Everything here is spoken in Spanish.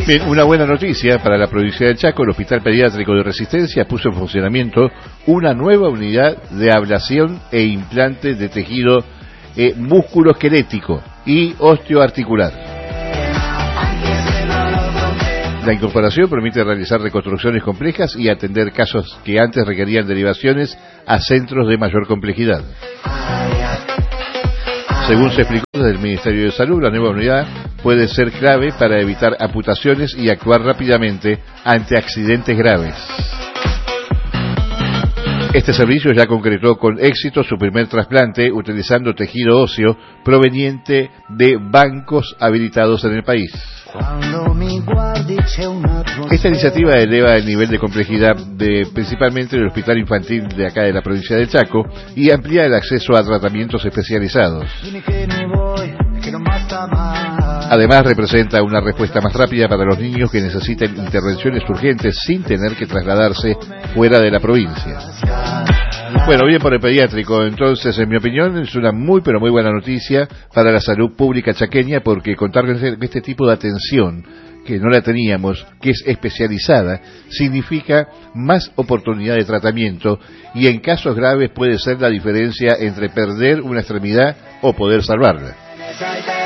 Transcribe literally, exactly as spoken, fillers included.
Bien, una buena noticia para la provincia del Chaco. El Hospital Pediátrico de Resistencia puso en funcionamiento una nueva unidad de ablación e implante de tejido eh, musculoesquelético y osteoarticular. La incorporación permite realizar reconstrucciones complejas y atender casos que antes requerían derivaciones a centros de mayor complejidad. Según se explicó desde el Ministerio de Salud, la nueva unidad puede ser clave para evitar amputaciones y actuar rápidamente ante accidentes graves. Este servicio ya concretó con éxito su primer trasplante utilizando tejido óseo proveniente de bancos habilitados en el país. Esta iniciativa eleva el nivel de complejidad de principalmente del Hospital Infantil de acá de la provincia del Chaco y amplía el acceso a tratamientos especializados. Además, representa una respuesta más rápida para los niños que necesiten intervenciones urgentes sin tener que trasladarse fuera de la provincia. Bueno, bien por el pediátrico. Entonces, en mi opinión, es una muy pero muy buena noticia para la salud pública chaqueña, porque contar con este tipo de atención, que no la teníamos, que es especializada, significa más oportunidad de tratamiento y en casos graves puede ser la diferencia entre perder una extremidad o poder salvarla.